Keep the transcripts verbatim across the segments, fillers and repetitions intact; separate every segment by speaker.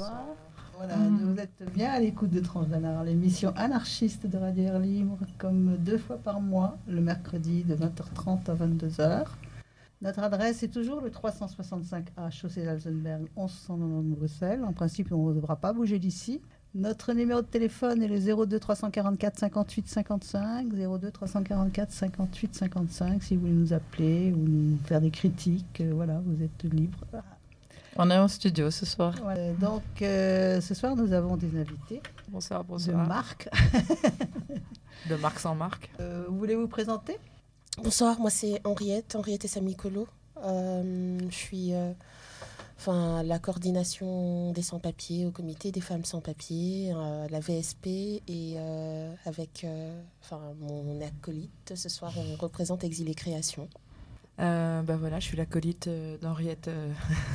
Speaker 1: Bonsoir. Voilà, vous êtes bien à l'écoute de Transdanar, l'émission anarchiste de Radio Air Libre, comme deux fois par mois, le mercredi de vingt heures trente à vingt-deux heures. Notre adresse est toujours le trois cent soixante-cinq A, chaussée d'Alzenberg, onze cent quatre-vingt-dix Bruxelles. En principe, on ne devra pas bouger d'ici. Notre numéro de téléphone est le zéro deux trois cent quarante-quatre cinquante-huit cinquante-cinq, zéro deux trois cent quarante-quatre cinquante-huit cinquante-cinq, si vous voulez nous appeler ou nous faire des critiques, euh, voilà, vous êtes libre.
Speaker 2: On est en studio ce soir.
Speaker 1: Voilà, donc, euh, ce soir, nous avons des invités.
Speaker 2: Bonsoir, bonsoir.
Speaker 1: De marque.
Speaker 2: De marque sans marque.
Speaker 1: Euh, vous voulez vous présenter ?
Speaker 3: Bonsoir, moi c'est Henriette, Henriette Essamicolo. Euh, je suis euh, enfin, la coordination des sans-papiers au comité des femmes sans-papiers, euh, la V S P, et euh, avec euh, enfin, mon acolyte, ce soir on représente Exilé Création.
Speaker 2: Euh, bah voilà, je suis l'acolyte euh, d'Henriette euh,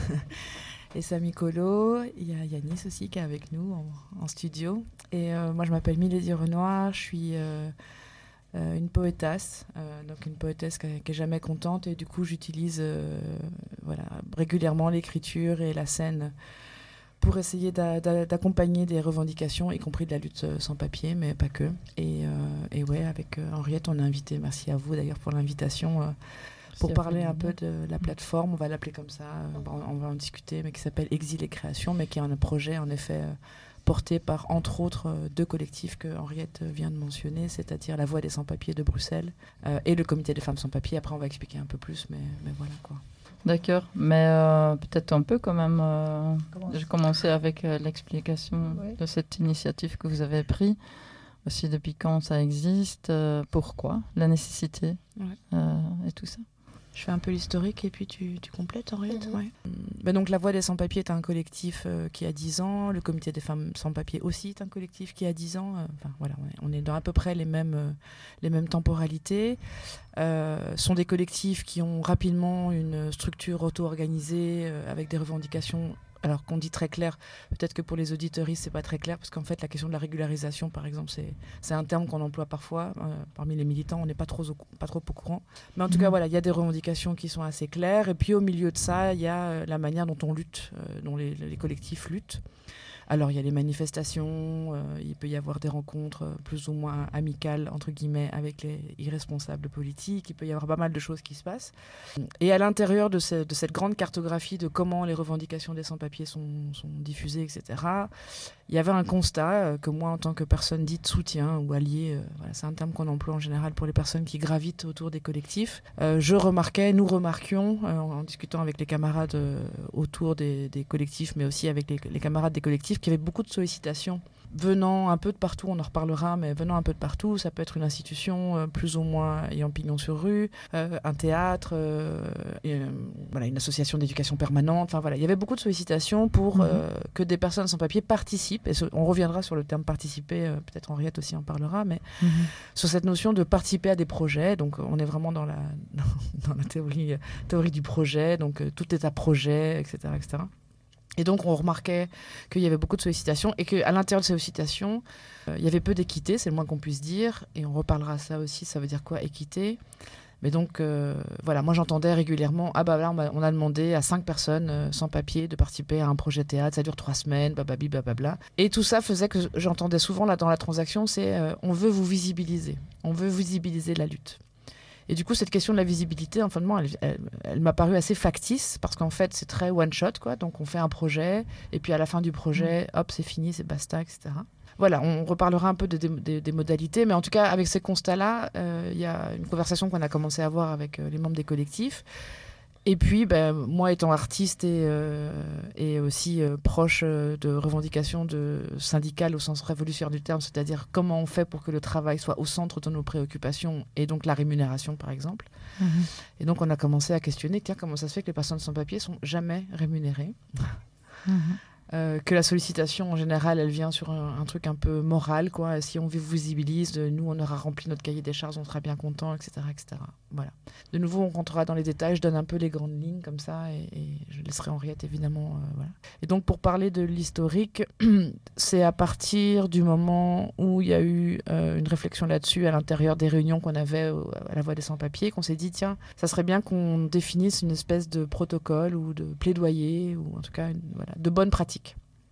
Speaker 2: Essamicolo. Il y a Yanis aussi qui est avec nous en, en studio. Et euh, moi je m'appelle Milady Renoir, je suis euh, euh, une poétasse, euh, donc une poétesse qui n'est jamais contente, et du coup j'utilise euh, voilà, régulièrement l'écriture et la scène pour essayer d'a, d'a, d'accompagner des revendications, y compris de la lutte sans papier, mais pas que. Et, euh, et ouais, avec euh, Henriette, on est invité, merci à vous d'ailleurs pour l'invitation, euh, pour parler un peu de la plateforme, on va l'appeler comme ça, on va en discuter, mais qui s'appelle Exilé Création, mais qui est un projet en effet porté par entre autres deux collectifs que Henriette vient de mentionner, c'est-à-dire la Voix des sans-papiers de Bruxelles euh, et le Comité des femmes sans-papiers. Après on va expliquer un peu plus, mais, mais voilà quoi.
Speaker 4: D'accord, mais euh, peut-être on peut quand même euh, je commencer avec euh, l'explication oui. de cette initiative que vous avez prise, aussi depuis quand ça existe, euh, pourquoi, la nécessité ouais. euh, et tout ça.
Speaker 2: Je fais un peu l'historique et puis tu, tu complètes, Henriette. Mmh. Ouais. Ben donc, la Voix des sans-papiers est un collectif euh, qui a dix ans. Le Comité des femmes sans-papiers aussi est un collectif qui a dix ans. Euh, enfin, voilà, on est dans à peu près les mêmes, euh, les mêmes temporalités. Euh, sont des collectifs qui ont rapidement une structure auto-organisée euh, avec des revendications. Alors qu'on dit très clair, peut-être que pour les auditeuristes, c'est pas très clair, parce qu'en fait, la question de la régularisation, par exemple, c'est, c'est un terme qu'on emploie parfois. Euh, parmi les militants, on n'est pas trop, au, pas trop au courant. Mais en tout mmh. cas, voilà, il y a des revendications qui sont assez claires. Et puis, au milieu de ça, il y a euh, la manière dont on lutte, euh, dont les, les collectifs luttent. Alors, il y a les manifestations, euh, il peut y avoir des rencontres euh, plus ou moins amicales, entre guillemets, avec les irresponsables politiques. Il peut y avoir pas mal de choses qui se passent. Et à l'intérieur de, ce, de cette grande cartographie de comment les revendications des sans-papiers sont, sont diffusées, et cetera, il y avait un constat euh, que moi, en tant que personne dite soutien ou alliée, euh, voilà, c'est un terme qu'on emploie en général pour les personnes qui gravitent autour des collectifs, euh, je remarquais, nous remarquions, euh, en, en discutant avec les camarades euh, autour des, des collectifs, mais aussi avec les, les camarades des collectifs, qu'il y avait beaucoup de sollicitations venant un peu de partout, on en reparlera, mais venant un peu de partout. Ça peut être une institution euh, plus ou moins ayant pignon sur rue, euh, un théâtre, euh, et, euh, voilà, une association d'éducation permanente. Enfin voilà, il y avait beaucoup de sollicitations pour euh, mmh. que des personnes sans papier participent. Et ce, on reviendra sur le terme participer, euh, peut-être Henriette aussi en parlera, mais mmh. sur cette notion de participer à des projets. Donc on est vraiment dans la, dans, dans la théorie, euh, théorie du projet, donc euh, tout est à projet, et cetera, et cetera. Et donc, on remarquait qu'il y avait beaucoup de sollicitations et qu'à l'intérieur de ces sollicitations, euh, il y avait peu d'équité, c'est le moins qu'on puisse dire. Et on reparlera de ça aussi, ça veut dire quoi, équité ? Mais donc, euh, voilà, moi j'entendais régulièrement, ah bah là, on a, on a demandé à cinq personnes euh, sans papier de participer à un projet théâtre, ça dure trois semaines, bababi, bababla. Et tout ça faisait que j'entendais souvent là dans la transaction, c'est euh, on veut vous visibiliser, on veut visibiliser la lutte. Et du coup, cette question de la visibilité, en fin de compte, elle, elle, elle m'a paru assez factice, parce qu'en fait, c'est très one-shot, quoi. Donc, on fait un projet, et puis à la fin du projet, hop, c'est fini, c'est basta, et cetera. Voilà, on reparlera un peu de, de, de, des modalités, mais en tout cas, avec ces constats-là, il euh, y a une conversation qu'on a commencé à avoir avec euh, les membres des collectifs. Et puis, ben, moi étant artiste et, euh, et aussi euh, proche euh, de revendications de syndicales au sens révolutionnaire du terme, c'est-à-dire comment on fait pour que le travail soit au centre de nos préoccupations, et donc la rémunération par exemple. Mmh. Et donc on a commencé à questionner, tiens, comment ça se fait que les personnes sans papier sont jamais rémunérées ? Mmh. Euh, que la sollicitation en général elle vient sur un, un truc un peu moral, quoi. Si on vous visibilise, nous on aura rempli notre cahier des charges, on sera bien content, etc., etc. Voilà. De nouveau on rentrera dans les détails, je donne un peu les grandes lignes comme ça, et, et je laisserai Henriette évidemment, euh, voilà. Et donc pour parler de l'historique, c'est à partir du moment où il y a eu euh, une réflexion là-dessus à l'intérieur des réunions qu'on avait au, à la Voix des sans-papiers, qu'on s'est dit tiens, ça serait bien qu'on définisse une espèce de protocole ou de plaidoyer, ou en tout cas une, voilà, de bonnes pratiques.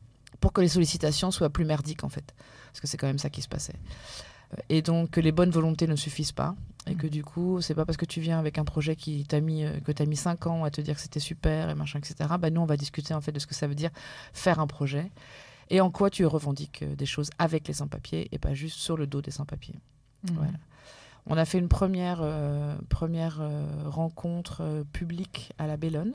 Speaker 2: pour que les sollicitations soient plus merdiques, en fait. Parce que c'est quand même ça qui se passait. Et donc, que les bonnes volontés ne suffisent pas. Et que du coup, c'est pas parce que tu viens avec un projet qui t'a mis, que tu as mis cinq ans à te dire que c'était super et machin, et cetera. Bah, nous, on va discuter en fait de ce que ça veut dire faire un projet et en quoi tu revendiques des choses avec les sans-papiers et pas juste sur le dos des sans-papiers. Mmh. Voilà. On a fait une première, euh, première euh, rencontre euh, publique à la Bellone.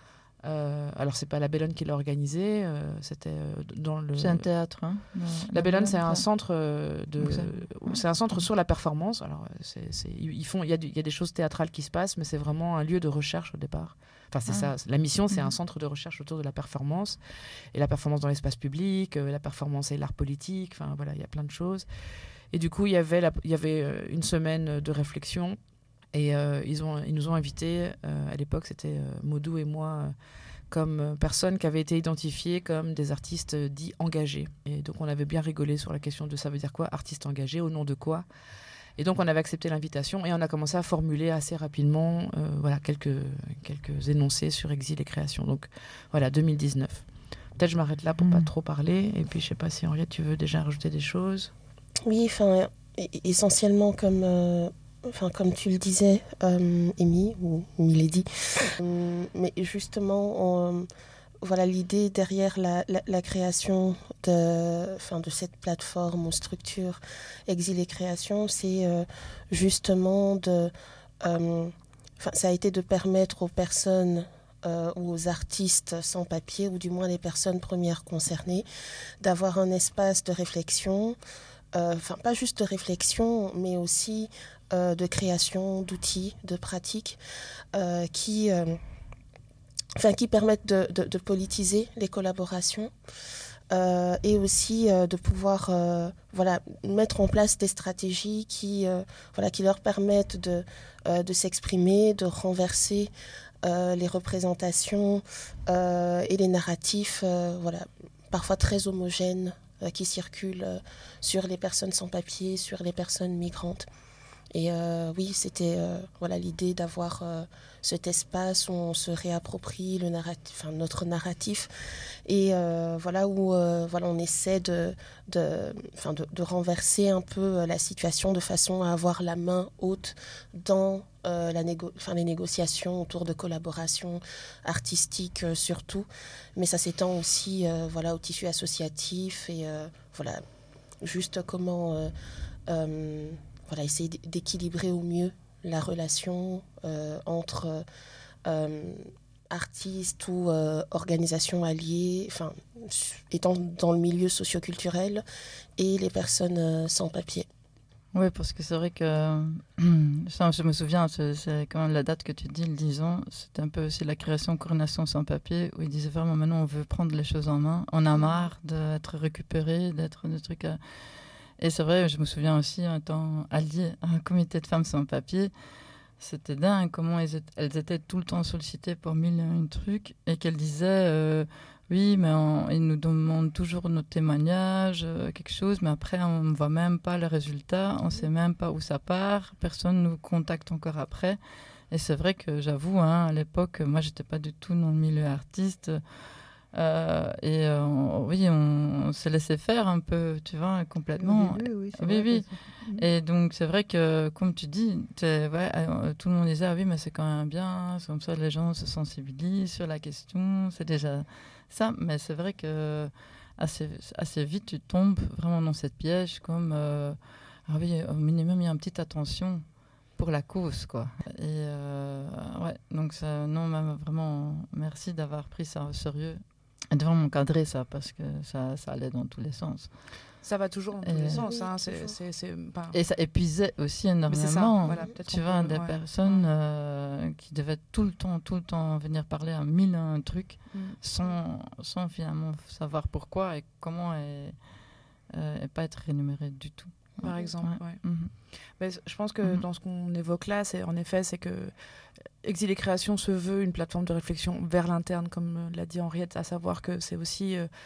Speaker 2: Euh, alors, c'est pas la Bellone qui l'a organisée, euh, c'était euh, dans le...
Speaker 4: C'est un théâtre, hein,
Speaker 2: la, la Bellone, c'est un centre euh, de... C'est un centre sur la performance. Alors, c'est, c'est, ils font, il y a du, il y a des choses théâtrales qui se passent, mais c'est vraiment un lieu de recherche au départ. Enfin, c'est ah. ça. La mission, c'est mmh. un centre de recherche autour de la performance. Et la performance dans l'espace public, euh, la performance et l'art politique. Enfin, voilà, il y a plein de choses. Et du coup, il y avait, la, il y avait une semaine de réflexion. Et euh, ils, ont, ils nous ont invités, euh, à l'époque c'était euh, Maudou et moi, euh, comme euh, personnes qui avaient été identifiées comme des artistes euh, dits engagés. Et donc on avait bien rigolé sur la question de ça veut dire quoi, artiste engagé, au nom de quoi. Et donc on avait accepté l'invitation et on a commencé à formuler assez rapidement euh, voilà, quelques, quelques énoncés sur exil et création. Donc voilà, deux mille dix-neuf. Peut-être je m'arrête là pour mmh. pas trop parler. Et puis je sais pas si Henriette, tu veux déjà rajouter des choses.
Speaker 3: Oui, enfin, essentiellement comme... Euh... Enfin, comme tu le disais, euh, Amy, ou Milady, euh, mais justement, on, voilà, l'idée derrière la, la, la création de, enfin, de cette plateforme ou structure Exil et Création, c'est euh, justement de... Euh, enfin, ça a été de permettre aux personnes euh, ou aux artistes sans papier, ou du moins les personnes premières concernées, d'avoir un espace de réflexion, euh, enfin, pas juste de réflexion, mais aussi... Euh, de création d'outils, de pratiques euh, qui, euh, enfin, qui permettent de, de, de politiser les collaborations euh, et aussi euh, de pouvoir euh, voilà, mettre en place des stratégies qui, euh, voilà, qui leur permettent de, euh, de s'exprimer, de renverser euh, les représentations euh, et les narratifs euh, voilà, parfois très homogènes euh, qui circulent euh, sur les personnes sans papier, sur les personnes migrantes. Et euh, oui, c'était euh, voilà, l'idée d'avoir euh, cet espace où on se réapproprie le narratif, enfin, notre narratif et euh, voilà, où euh, voilà, on essaie de, de, enfin, de, de renverser un peu la situation de façon à avoir la main haute dans euh, la négo- enfin, les négociations autour de collaborations artistiques euh, surtout. Mais ça s'étend aussi euh, voilà, au tissu associatif et euh, voilà, juste comment... Euh, euh, Voilà, essayer d'équilibrer au mieux la relation euh, entre euh, artistes ou euh, organisations alliées, enfin, étant dans le milieu socioculturel, et les personnes euh, sans papier.
Speaker 4: Oui, parce que c'est vrai que, ça, je me souviens, c'est, c'est quand même la date que tu dis, le dix ans, c'était un peu aussi la création Coordination sans papier, où ils disaient vraiment maintenant on veut prendre les choses en main, on a marre d'être récupéré, d'être des trucs à... Et c'est vrai, je me souviens aussi, en étant alliée à un comité de femmes sans papier, c'était dingue comment elles étaient, elles étaient tout le temps sollicitées pour mille et un trucs et qu'elles disaient euh, oui, mais on, ils nous demandent toujours nos témoignages, euh, quelque chose, mais après on ne voit même pas le résultat, on ne sait même pas où ça part, personne ne nous contacte encore après. Et c'est vrai que j'avoue, hein, à l'époque, moi j'étais pas du tout dans le milieu artiste. Euh, et euh, on, oui, on, on s'est laissé faire un peu, tu vois, complètement.
Speaker 1: Au début, oui, c'est
Speaker 4: oui,
Speaker 1: vrai
Speaker 4: oui.
Speaker 1: Que
Speaker 4: et donc, c'est vrai que, comme tu dis, ouais, euh, tout le monde disait, ah oui, mais c'est quand même bien, c'est comme ça les gens se sensibilisent sur la question, c'est déjà ça. Mais c'est vrai que assez, assez vite, tu tombes vraiment dans cette piège, comme, euh, ah oui, au minimum, il y a une petite attention pour la cause, quoi. Et euh, ouais, donc, ça, non, même, vraiment, merci d'avoir pris ça au sérieux. Et devant m'encadrer ça, parce que ça, ça allait dans tous les sens.
Speaker 2: Ça va toujours dans tous et les sens. Hein, c'est, c'est, c'est pas...
Speaker 4: Et ça épuisait aussi énormément.
Speaker 2: Ça, voilà,
Speaker 4: tu vois,
Speaker 2: peut,
Speaker 4: des
Speaker 2: ouais.
Speaker 4: personnes euh, qui devaient tout le temps, tout le temps venir parler à mille et un trucs mm. sans, sans finalement savoir pourquoi et comment et, euh, et pas être rémunéré du tout.
Speaker 2: Par
Speaker 4: ouais.
Speaker 2: exemple,
Speaker 4: ouais.
Speaker 2: ouais.
Speaker 4: Mm-hmm.
Speaker 2: Mais je pense que mm-hmm. dans ce qu'on évoque là, c'est en effet, c'est que Exil et Création se veut une plateforme de réflexion vers l'interne, comme l'a dit Henriette, à savoir que c'est aussi euh,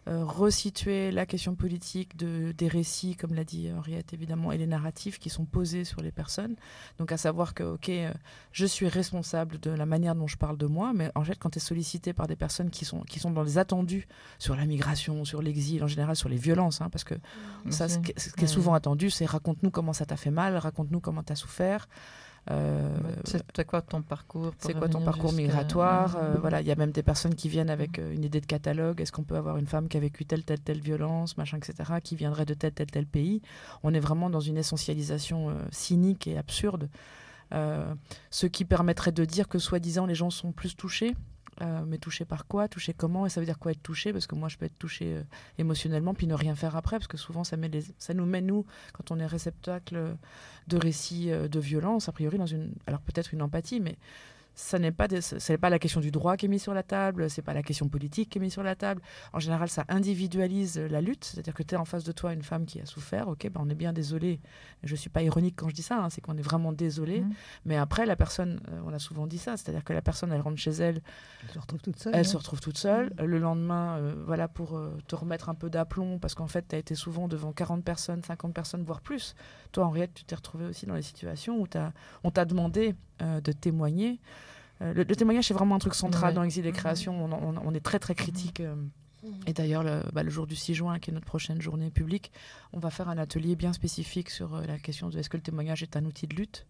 Speaker 2: euh, resituer la question politique de, des récits, comme l'a dit Henriette évidemment, et les narratifs qui sont posés sur les personnes. Donc à savoir que ok, euh, je suis responsable de la manière dont je parle de moi, mais en fait quand tu es sollicité par des personnes qui sont, qui sont dans les attendus sur la migration, sur l'exil, en général sur les violences, hein, parce que mmh. ça, ce, ce qui est souvent attendu, c'est raconte-nous comment ça t'a fait mal, raconte-nous comment tu as souffert. Euh,
Speaker 4: c'est quoi ton parcours
Speaker 2: C'est quoi ton parcours migratoire euh, Voilà, il y a même des personnes qui viennent avec euh, une idée de catalogue. Est-ce qu'on peut avoir une femme qui a vécu telle, telle, telle violence, machin, et cetera, qui viendrait de tel, tel, tel pays. On est vraiment dans une essentialisation euh, cynique et absurde, euh, ce qui permettrait de dire que, soi-disant, les gens sont plus touchés. Euh, mais touché par quoi, touché comment, et ça veut dire quoi être touché, parce que moi je peux être touché euh, émotionnellement puis ne rien faire après, parce que souvent ça, met les... ça nous met nous, quand on est réceptacle de récits euh, de violence, a priori dans une, alors peut-être une empathie, mais ça n'est pas, des... c'est pas la question du droit qui est mise sur la table, c'est pas la question politique qui est mise sur la table. En général, ça individualise la lutte, c'est-à-dire que tu es en face de toi une femme qui a souffert, ok, ben on est bien désolé. Je suis pas ironique quand je dis ça, hein, c'est qu'on est vraiment désolé. Mmh. Mais après, la personne, euh, on a souvent dit ça, c'est-à-dire que la personne, elle rentre chez elle,
Speaker 1: elle se retrouve toute seule.
Speaker 2: Elle
Speaker 1: hein.
Speaker 2: se retrouve toute seule. Mmh. Le lendemain, euh, voilà, pour euh, te remettre un peu d'aplomb, parce qu'en fait, tu as été souvent devant quarante personnes, cinquante personnes, voire plus. Toi, Henriette, tu t'es retrouvée aussi dans les situations où t'as... on t'a demandé euh, de témoigner. Euh, le, le témoignage, c'est vraiment un truc central ouais. dans Exil et Création. On, on, on est très, très critique. Euh, et d'ailleurs, le, bah, le jour du six juin, qui est notre prochaine journée publique, on va faire un atelier bien spécifique sur euh, la question de est-ce que le témoignage est un outil de lutte.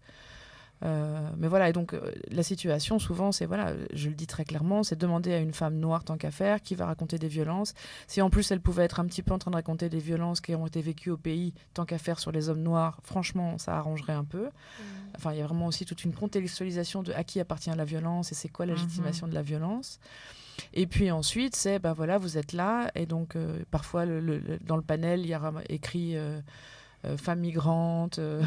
Speaker 2: Euh, mais voilà, et donc euh, la situation souvent c'est, voilà, je le dis très clairement, c'est demander à une femme noire tant qu'à faire qui va raconter des violences. Si en plus elle pouvait être un petit peu en train de raconter des violences qui ont été vécues au pays tant qu'à faire sur les hommes noirs, franchement ça arrangerait un peu. Mmh. Enfin il y a vraiment aussi toute une contextualisation de à qui appartient la violence et c'est quoi la légitimation mmh. de la violence. Et puis ensuite c'est, ben voilà, vous êtes là et donc euh, parfois le, le, le, dans le panel il y a écrit euh, Euh, femmes migrantes, enfin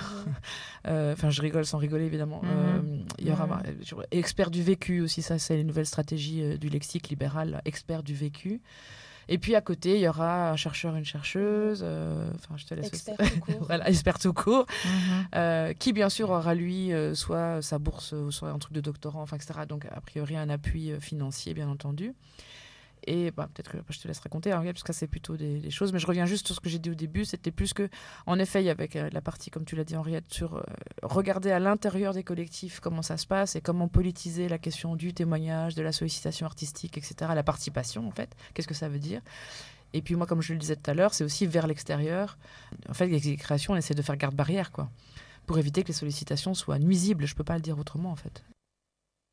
Speaker 2: euh, mmh. euh, je rigole sans rigoler évidemment. Il mmh. euh, y aura mmh. expert du vécu aussi, ça c'est les nouvelles stratégies euh, du lexique libéral, expert du vécu. Et puis à côté il y aura un chercheur, une chercheuse, enfin euh, je te laisse.
Speaker 3: Expert tout court.
Speaker 2: Voilà, expert tout court, mmh. euh, qui bien sûr aura lui euh, soit sa bourse, soit un truc de doctorant, enfin et cetera. Donc a priori un appui euh, financier bien entendu. Et bah, peut-être que je te laisse raconter, hein, parce que c'est plutôt des, des choses. Mais je reviens juste sur ce que j'ai dit au début. C'était plus que, en effet, il y avait euh, la partie, comme tu l'as dit, Henriette, sur euh, regarder à l'intérieur des collectifs comment ça se passe et comment politiser la question du témoignage, de la sollicitation artistique, et cetera. La participation, en fait. Qu'est-ce que ça veut dire ? Et puis moi, comme je le disais tout à l'heure, c'est aussi vers l'extérieur. En fait, avec les créations, on essaie de faire garde-barrière, quoi, pour éviter que les sollicitations soient nuisibles. Je ne peux pas le dire autrement, en fait.